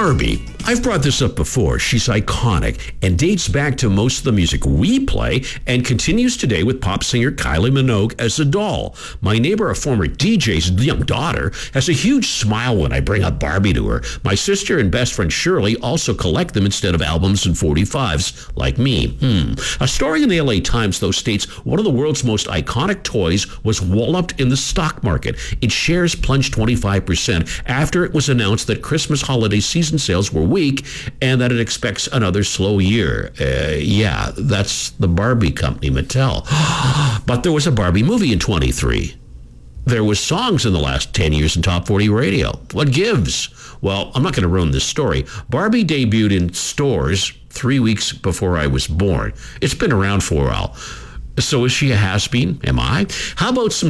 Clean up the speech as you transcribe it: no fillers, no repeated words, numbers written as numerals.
Barbie. I've brought this up before. She's iconic and dates back to most of the music we play and continues today with pop singer Kylie Minogue as a doll. My neighbor, a former DJ's young daughter, has a huge smile when I bring up Barbie to her. My sister and best friend Shirley also collect them instead of albums and 45s, like me. A story in the LA Times, though, states one of the world's most iconic toys was walloped in the stock market. Its shares plunged 25% after it was announced that Christmas holiday season sales were weak and that it expects another slow year. Yeah, that's the Barbie company, Mattel. But there was a Barbie movie in 23. There was songs in the last 10 years in Top 40 radio. What gives? Well, I'm not going to ruin this story. Barbie debuted in stores 3 weeks before I was born. It's been around for a while. So is she a has-been? Am I? How about some